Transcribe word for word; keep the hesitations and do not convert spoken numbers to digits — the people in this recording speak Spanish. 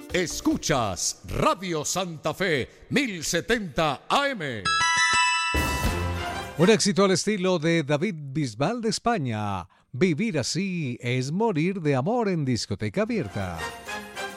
Escuchas Radio Santa Fe mil setenta A M. Un éxito al estilo de David Bisbal de España. Vivir así es morir de amor en discoteca abierta.